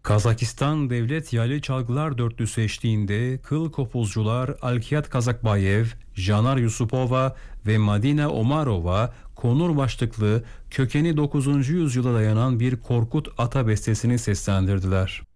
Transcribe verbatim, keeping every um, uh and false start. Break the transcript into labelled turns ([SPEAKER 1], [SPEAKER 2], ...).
[SPEAKER 1] Kazakistan Devlet Yaylı Çalgılar Dörtlüsü eşliğinde kıl kopuzcular Alkiyat Kazakbayev, Janar Yusupova ve Madina Omarova konur başlıklı kökeni dokuzuncu yüzyıla dayanan bir Korkut ata bestesini seslendirdiler.